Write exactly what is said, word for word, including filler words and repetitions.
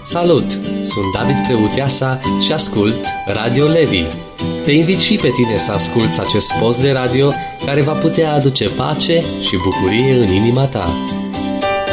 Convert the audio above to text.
Salut! Sunt David Preutiasa și ascult Radio Levi. Te invit și pe tine să asculți acest post de radio care va putea aduce pace și bucurie în inima ta.